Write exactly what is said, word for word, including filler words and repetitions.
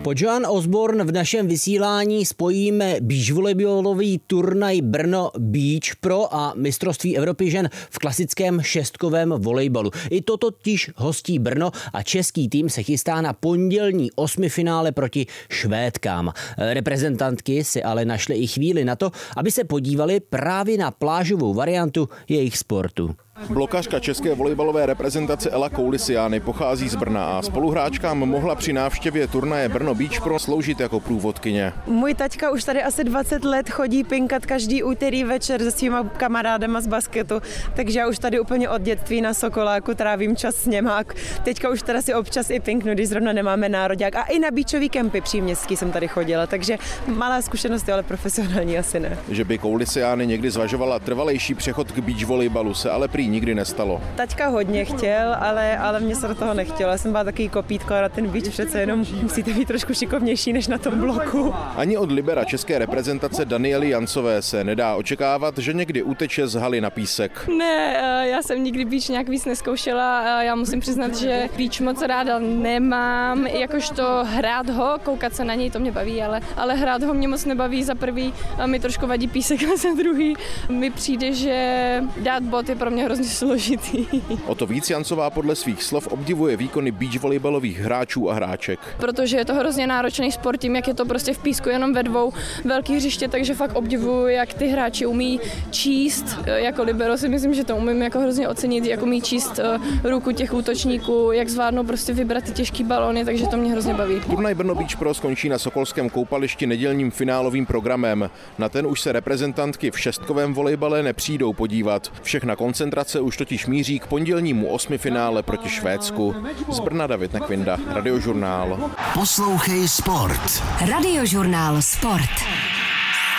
Po Joan Osborne v našem vysílání spojíme beachvolleybalový turnaj Brno Beach Pro a mistrovství Evropy žen v klasickém šestkovém volejbalu. I to totiž hostí Brno a český tým se chystá na pondělní osmifinále proti Švédkám. Reprezentantky si ale našly i chvíli na to, aby se podívali právě na plážovou variantu jejich sportu. Blokařka české volejbalové reprezentace Ela Koulisiány pochází z Brna a spoluhráčkám mohla při návštěvě turnaje Brno Beach Pro sloužit jako průvodkyně. Můj taťka už tady asi dvacet let chodí pinkat každý úterý večer se svýma kamarádama z basketu, takže já už tady úplně od dětství na Sokoláku trávím čas s něma. Teďka už teda si občas i pinknu, když zrovna nemáme nároďák. A i na beachový kempy příměstský jsem tady chodila, takže malá zkušenost, ale profesionální asi ne. Že by Koulisiány někdy zvažovala trvalejší přechod k beach volejbalu, se ale prý nikdy nestalo. Taťka hodně chtěl, ale, ale mě se do toho nechtělo. Já jsem byla takový kopítko a na ten beach přece jenom musíte být trošku šikovnější než na tom bloku. Ani od libera české reprezentace Daniely Jancové se nedá očekávat, že někdy uteče z haly na písek. Ne, já jsem nikdy beach nějak víc neskoušela. Já musím přiznat, že beach moc ráda nemám. Jakožto hrát ho, koukat se na něj, to mě baví, ale, ale hrát ho mě moc nebaví. Za prvý mi trošku vadí písek a za druhý mi přijde, že dát bod je pro mě hrozně složitý. O to víc Jancová podle svých slov obdivuje výkony beach volejbalových hráčů a hráček. Protože je to hrozně náročný sport tím, jak je to prostě v písku jenom ve dvou velkých hřiště, takže fakt obdivuju, jak ty hráči umí číst. Jako libero si myslím, že to umím jako hrozně ocenit, jak umí číst ruku těch útočníků, jak zvládnou prostě vybrat ty těžký balony, takže to mě hrozně baví. Turnaj Brno Beach Pro skončí na sokolském koupališti nedělním finálovým programem. Na ten už se reprezentantky v šestkovém volejbale nepřijdou podívat. Všechna koncentrace už totiž míří k pondělnímu osmifinále proti Švédsku. Z Brna David Nekvinda, Radiožurnál. Poslouchej sport. Radiožurnál Sport.